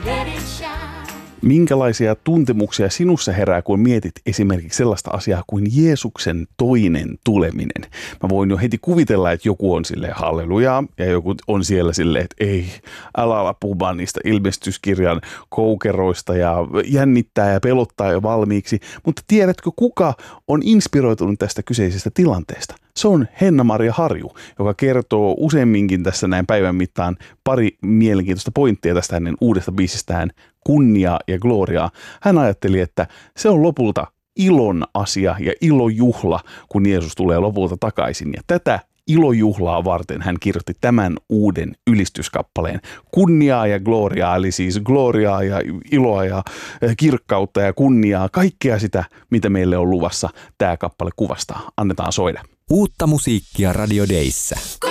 Minkälaisia tuntemuksia sinussa herää, kun mietit esimerkiksi sellaista asiaa kuin Jeesuksen toinen tuleminen? Mä voin jo heti kuvitella, että joku on silleen hallelujaa ja joku on siellä silleen, että ei, älä ala puhumaan niistä ilmestyskirjan koukeroista ja jännittää ja pelottaa jo valmiiksi. Mutta tiedätkö, kuka on inspiroitunut tästä kyseisestä tilanteesta? Se on Henna-Maria Harju, joka kertoo useamminkin tässä näin päivän mittaan pari mielenkiintoista pointtia tästä hänen uudesta biisistään Kunnia ja Gloriaa. Hän ajatteli, että se on lopulta ilon asia ja ilojuhla, kun Jeesus tulee lopulta takaisin. Ja tätä ilojuhlaa varten hän kirjoitti tämän uuden ylistyskappaleen. Kunniaa ja gloriaa, eli siis gloriaa ja iloa ja kirkkautta ja kunniaa, kaikkea sitä, mitä meille on luvassa tämä kappale kuvastaa. Annetaan soida. Uutta musiikkia Radio Dayssä.